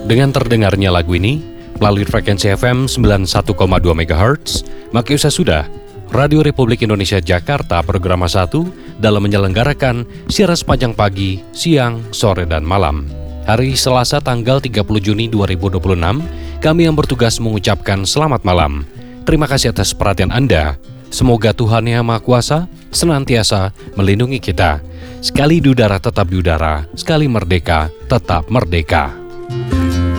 Dengan terdengarnya lagu ini melalui frekuensi FM 91,2 MHz, maka usah sudah Radio Republik Indonesia Jakarta Programa 1 dalam menyelenggarakan siaran sepanjang pagi, siang, sore, dan malam. Hari Selasa tanggal 30 Juni 2026, kami yang bertugas mengucapkan selamat malam. Terima kasih atas perhatian Anda. Semoga Tuhan Yang Maha Kuasa senantiasa melindungi kita. Sekali di udara tetap di udara, sekali merdeka tetap merdeka.